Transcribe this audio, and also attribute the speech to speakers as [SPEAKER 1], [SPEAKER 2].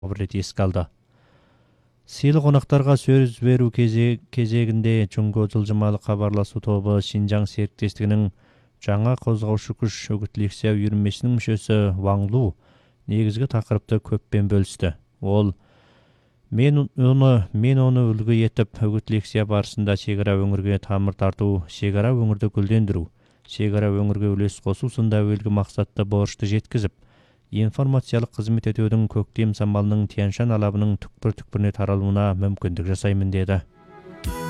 [SPEAKER 1] бір рет еске алды. Сыйлы қонақтарға сөз беру кезегінде Чуңго жылжымалы хабарласу тобы Шинжаң серіктестігінің жаңа қозғаушы күш үгіт-лекция үйірмесінің мүшесі Ваң Лу негізгі тақырыпты көппен бөлісті. Ол мен оны үлгі етіп үгіт-лекция барысында шекара өңірге тамыр тарту, шекара өңірді гүлдендіру, шекара өңірге үлес қосу сынды әуелгі мақсатты борышты жеткізіп, информациялық қызмет етудің көктем самалының Тянь-Шань алабының түкпір-түкпіріне таралуына мүмкіндік жасаймын деді.